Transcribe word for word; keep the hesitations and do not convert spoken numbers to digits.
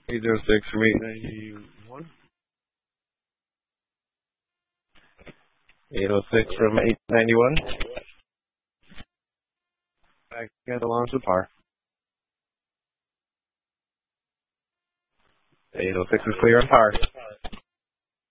eight oh six from eight ninety-one. eight oh six from eight ninety-one. Back at the launch of par. eight oh six is clear on par.